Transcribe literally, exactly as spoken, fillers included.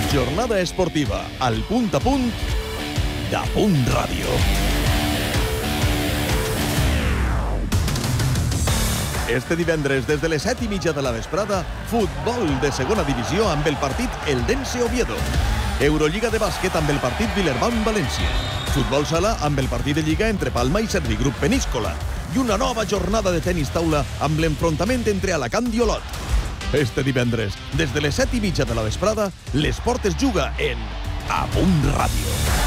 Jornada esportiva, al punt a punt, de Punt Ràdio. Este divendres, des de les set i mitja de la vesprada, futbol de segona divisió amb el partit Eldense-Oviedo. Eurolliga de bàsquet amb el partit Villerban-València. Futbol sala amb el partit de Lliga entre Palma i Servigrup Peníscola. I una nova jornada de tenis taula amb l'enfrontament entre Alacant i Olot. Este divendres, des de les set i mitja de la vesprada, l'esport es juga en A Punt Ràdio.